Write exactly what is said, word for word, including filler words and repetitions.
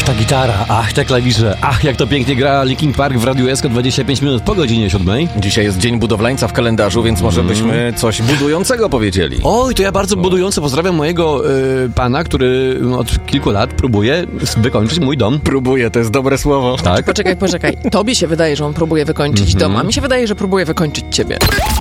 Ach, ta gitara, ach, te klawisze, ach, jak to pięknie gra Linkin Park w Radiu S K dwadzieścia pięć minut po godzinie siódmej. Dzisiaj jest Dzień Budowlańca w kalendarzu, więc może byśmy coś budującego powiedzieli. Oj, to ja bardzo budująco pozdrawiam mojego y, pana, który od kilku lat próbuje wykończyć mój dom. Próbuje, to jest dobre słowo. Tak. Poczekaj, poczekaj. Tobie się wydaje, że on próbuje wykończyć Mhm. dom, a mi się wydaje, że próbuje wykończyć ciebie.